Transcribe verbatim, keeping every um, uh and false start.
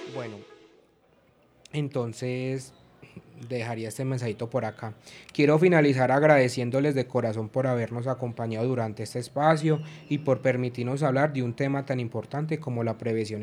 Bueno, entonces dejaría este mensajito por acá. Quiero finalizar agradeciéndoles de corazón por habernos acompañado durante este espacio y por permitirnos hablar de un tema tan importante como la prevención